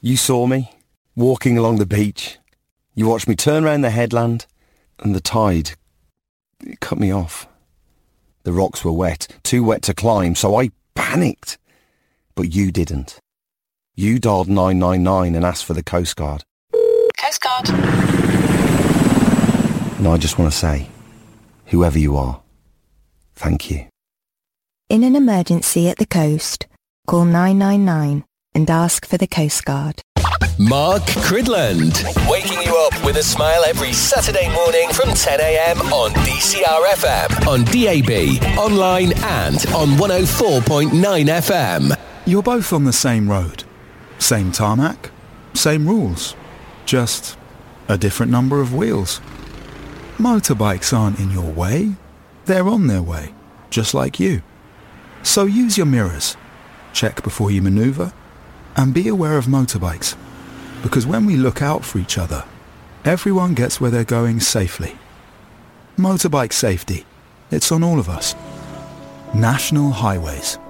You saw me, walking along the beach. You watched me turn round the headland, and the tide, it cut me off. The rocks were wet, too wet to climb, so I panicked. But you didn't. You dialed 999 and asked for the Coast Guard. Coast Guard. And I just want to say, whoever you are, thank you. In an emergency at the coast, call 999 and ask for the Coast Guard. Mark Cridland, waking you up with a smile every Saturday morning from 10 a.m. on DCR FM, on DAB, online and on 104.9 FM. You're both on the same road. Same tarmac, same rules. Just a different number of wheels. Motorbikes aren't in your way. They're on their way, just like you. So use your mirrors, check before you manoeuvre, and be aware of motorbikes. Because when we look out for each other, everyone gets where they're going safely. Motorbike safety, it's on all of us. National Highways.